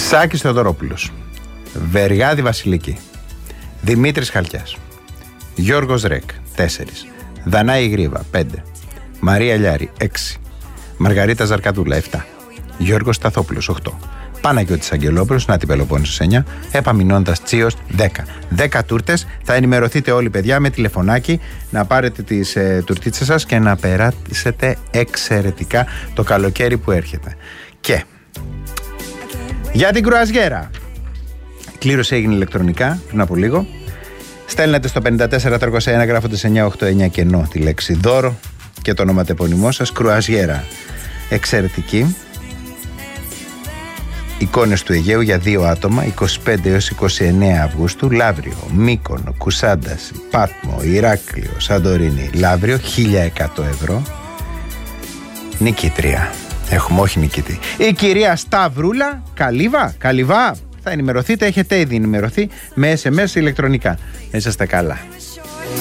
Σάκης Θεοδωρόπουλος, Βεργάδη Βασιλική, Δημήτρης Χαλκιάς, Γιώργος Ρεκ 4, Δανάη Γρήβα 5, Μαρία Λιάρη 6, Μαργαρίτα Ζαρκαδούλα 7, Γιώργος Σταθόπουλος 8, Παναγιώτης Αγγελόπουλος, να την Πελοπόννησος 9, Επαμεινώντας Τσίος 10. 10 τούρτες. Θα ενημερωθείτε όλοι, παιδιά, με τηλεφωνάκι, να πάρετε τις τουρτίτσες σας και να περάσετε εξαιρετικά το καλοκαίρι που έρχεται. Και για την κρουαζιέρα, η κλήρωση έγινε ηλεκτρονικά πριν από λίγο. Στέλνετε στο 54301 γράφοντας 989 κενό τη λέξη δώρο και το ονοματεπώνυμό σας. Κρουαζιέρα εξαιρετική, εικόνες του Αιγαίου για 2 άτομα, 25 έως 29 Αυγούστου, Λαύριο, Μύκονο, Κουσάνταση, Πάτμο, Ηράκλειο, Σαντορίνη. Λαύριο 1.100 ευρώ. Νικήτρια έχουμε, όχι νικητή, η κυρία Σταυρούλα Καλυβά. Θα ενημερωθείτε, έχετε ήδη ενημερωθεί με SMS ηλεκτρονικά. Να είσαστε καλά.